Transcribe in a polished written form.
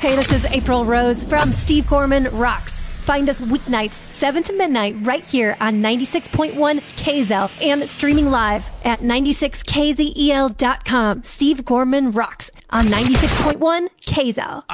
Hey, this is April Rose from Steve Gorman Rocks. Find us weeknights, 7 to midnight, right here on 96.1 KZEL and streaming live at 96kzel.com. Steve Gorman Rocks on 96.1 KZEL.